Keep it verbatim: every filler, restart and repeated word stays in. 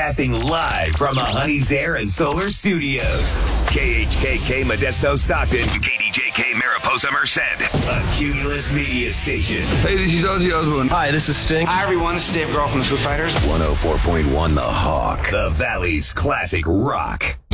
Broadcasting live from a Honey's Air and Solar Studios. K H K K Modesto Stockton. K D J K Mariposa Merced. A Cumulus Media Station. Hey, this is Ozzy Osbourne. Hi, this is Sting. Hi, everyone. This is Dave Grohl from the Foo Fighters. one oh four point one The Hawk. The Valley's classic rock.